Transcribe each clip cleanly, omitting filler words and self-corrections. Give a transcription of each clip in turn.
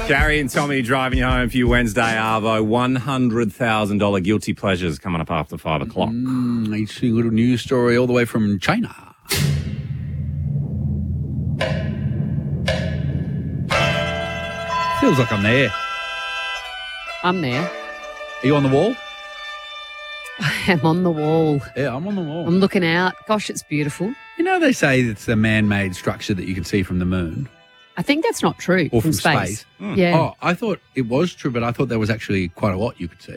Gary and Tommy driving you home for your Wednesday Arvo. $100,000 guilty pleasures coming up after 5 o'clock. Interesting little news story all the way from China. Feels like I'm there. I'm there. Are you on the wall? I'm on the wall. Yeah, I'm on the wall. I'm looking out. Gosh, it's beautiful. You know, they say it's a man-made structure that you can see from the moon. I think that's not true. Or from space. Yeah. Oh, I thought it was true, but I thought there was actually quite a lot you could see.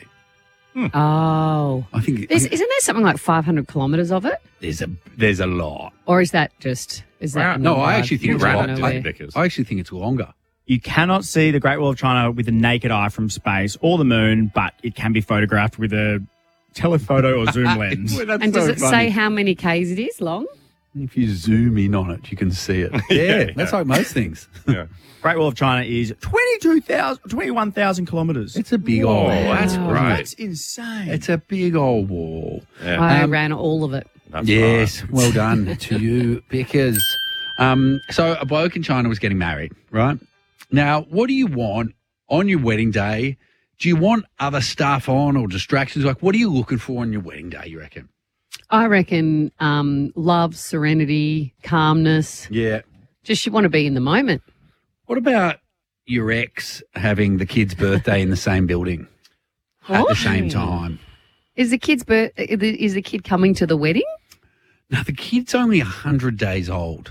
Oh. I think Isn't there something like 500 kilometres of it? there's a lot. Or is that just... Is that No, I actually think it's ran longer. it, didn't you, Vickers? I actually think it's longer. You cannot see the Great Wall of China with the naked eye from space or the moon, but it can be photographed with a telephoto or zoom lens. And does it say how many Ks it is long? If you zoom in on it, you can see it. Yeah, that's like most things. Yeah. Great Wall of China is 21,000 kilometres. It's a big old. That's great. That's insane. It's a big old wall. Yeah. I ran all of it. That's Yes, right. well done to you, Pickers. So a bloke in China was getting married, right? Now, what do you want on your wedding day? Do you want other stuff on or distractions? Like, what are you looking for on your wedding day, you reckon? I reckon love, serenity, calmness. Yeah. Just you want to be in the moment. What about your ex having the kid's birthday in the same building at the What? same time? Is the kid coming to the wedding? Now, the kid's only 100 days old.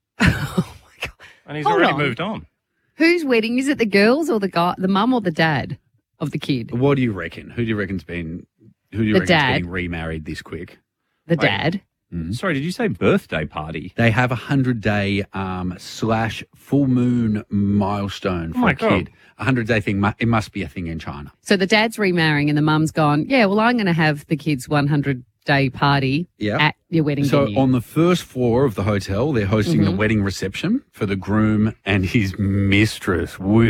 And he's Hold already on. moved on. Whose wedding? Is it the girls or the guy, the mum or the dad of the kid? What do you reckon? Who do you reckon's dad. getting remarried this quick? The Wait. dad. Sorry, did you say birthday party? They have a 100-day / full moon milestone for my a kid. A 100-day thing. It must be a thing in China. So the dad's remarrying and the mum's gone, yeah, well, I'm going to have the kid's 100-day party Yeah. at your wedding So venue. on the first floor of the hotel, they're hosting the wedding reception for the groom and his mistress. Whoa.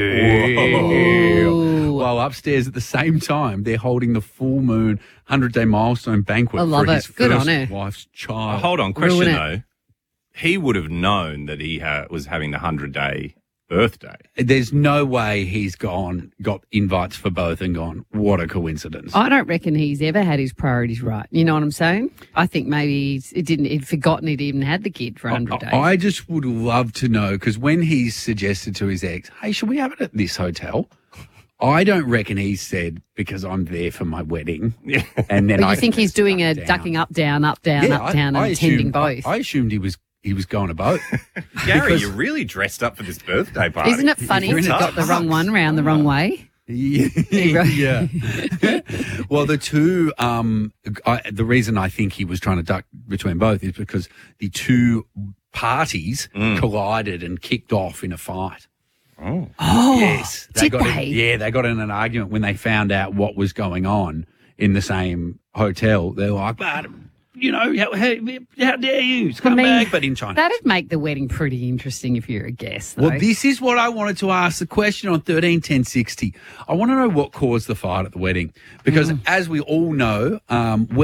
Ooh. While upstairs at the same time, they're holding the full moon 100-day milestone banquet I love for his it. Good first on her. wife's child. Hold on, question Ruin it. though. He would have known that he was having the 100-day birthday. There's no way he's got invites for both and gone, what a coincidence. I don't reckon he's ever had his priorities right. You know what I'm saying? I think maybe he'd forgotten he'd even had the kid for 100 days. I just would love to know, because when he's suggested to his ex, hey, should we have it at this hotel? I don't reckon he said, because I'm there for my wedding. Yeah. And then But I you think he's doing a down. ducking up, down, up, down, Yeah, up, down, I and attending assumed- both. I assumed he was going to both. Gary, Because- you're really dressed up for this birthday party. Isn't it funny You're he in a got the wrong one round the wrong way? Yeah. Well, the two, the reason I think he was trying to duck between both is because the two parties collided and kicked off in a fight. Oh. Oh, Yes. did got they? they got in an argument when they found out what was going on in the same hotel. They're like, but, you know, how dare you? Come back. But in China. That'd make the wedding pretty interesting if you're a guest, though. Well, this is what I wanted to ask the question on 131060. I want to know what caused the fight at the wedding. Because as we all know,